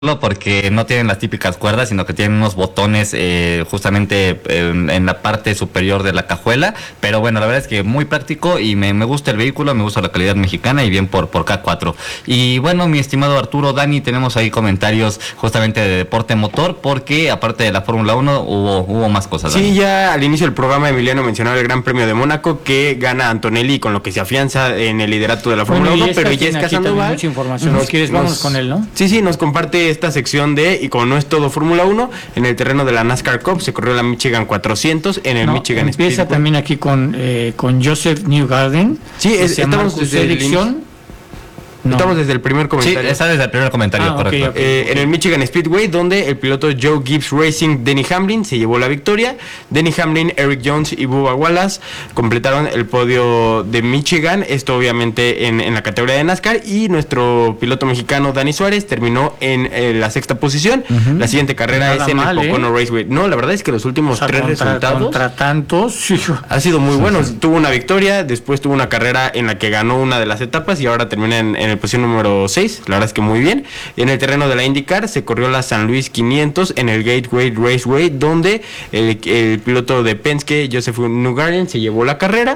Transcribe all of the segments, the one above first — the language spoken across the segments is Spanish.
porque no tienen las típicas cuerdas, sino que tienen unos botones justamente en la parte superior de la cajuela. Pero bueno, la verdad es que muy práctico y me gusta el vehículo, me gusta la calidad mexicana y bien por K4. Y bueno, mi estimado Arturo, Dani, tenemos ahí comentarios justamente de deporte motor, porque aparte de la Fórmula 1 hubo más cosas. Sí, Dani. ya al inicio del programa Emiliano mencionaba el Gran Premio de Mónaco que gana Antonelli, con lo que se afianza en el liderato de la Fórmula 1, pero Yesca Sandoval, mucha información. Si quieres, vamos con él, ¿no? Sí, nos comparte esta sección y como no es todo Fórmula 1, en el terreno de la NASCAR Cup se corrió la Michigan 400 en el Michigan Speedway. Empieza también aquí con Joseph Newgarden. Sí, estamos desde el inicio. No. Estamos desde el primer comentario. Sí, está desde el primer comentario, correcto. Okay. En el Michigan Speedway, donde el piloto Joe Gibbs Racing, Denny Hamlin, se llevó la victoria. Denny Hamlin, Eric Jones y Bubba Wallace completaron el podio de Michigan. Esto obviamente en la categoría de NASCAR. Y nuestro piloto mexicano, Dani Suárez, terminó en la sexta posición. La siguiente carrera es en el Pocono Raceway. No, la verdad es que los últimos tres resultados contra tantos ha sido muy buenos. Tuvo una victoria, después tuvo una carrera en la que ganó una de las etapas y ahora termina en el posición número 6, la verdad es que muy bien. En el terreno de la IndyCar se corrió la San Luis 500 en el Gateway Raceway, donde el piloto de Penske, Joseph Newgarden, se llevó la carrera,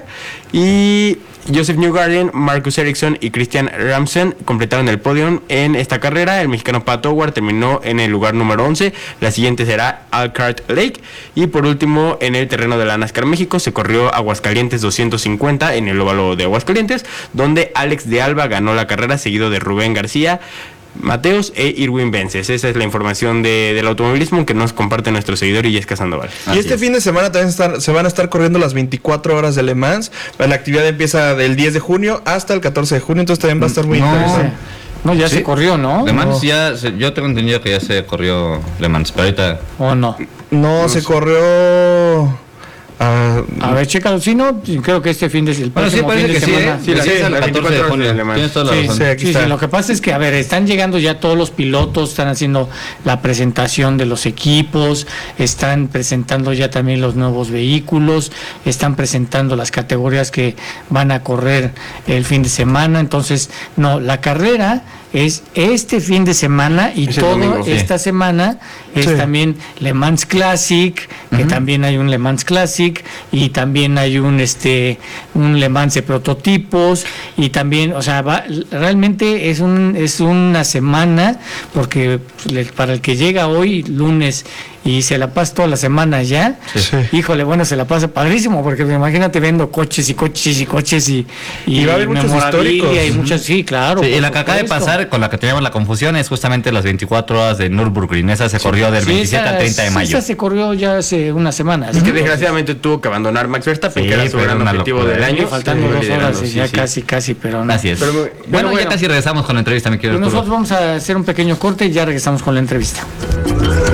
y Joseph Newgarden, Marcus Ericsson y Christian Ramsen completaron el podio en esta carrera. El mexicano Pat Howard terminó en el lugar número 11. La siguiente será Elkhart Lake. Y por último, en el terreno de la NASCAR México se corrió Aguascalientes 250 en el óvalo de Aguascalientes, donde Alex de Alba ganó la carrera, seguido de Rubén García, Mateos e Irwin Vences. Esa es la información del automovilismo que nos comparte nuestro seguidor Yesca Sandoval. Y este fin de semana también se van a estar corriendo las 24 horas de Le Mans. La actividad empieza del 10 de junio hasta el 14 de junio, entonces también va a estar muy interesante. No, ya se corrió, ¿no? Le Mans yo tengo entendido que ya se corrió Le Mans, pero ahorita... ¿O no? No, se corrió... a ver, chécalo, si no, creo que este fin de semana. Bueno, sí, parece que semana, sí, la 14 de junio. Tienes toda la razón. Sí, lo que pasa es que, a ver, están llegando ya todos los pilotos, están haciendo la presentación de los equipos, están presentando ya también los nuevos vehículos, están presentando las categorías que van a correr el fin de semana. Entonces, no, la carrera es este fin de semana y toda esta semana es también Le Mans Classic, que también hay un Le Mans Classic, y también hay un Le Mans de prototipos, y también, o sea, realmente es una semana, porque para el que llega hoy, lunes, y se la pasa toda la semana ya, híjole, bueno, se la pasa padrísimo, porque imagínate viendo coches y va a haber muchos históricos. Y muchas, sí, claro. Sí, y la que acaba de pasar, con la que teníamos la confusión, es justamente las 24 horas de Nürburgring. Esa se corrió del 27 al 30 de mayo. Esa se corrió ya hace una semana. Es que desgraciadamente tuvo que abandonar Max Verstappen, que era su gran objetivo del año. Faltando 2 horas, ya casi, pero no. Así es. Pero, bueno, ya casi regresamos con la entrevista, mi querido Arturo. Nosotros vamos a hacer un pequeño corte y ya regresamos con la entrevista.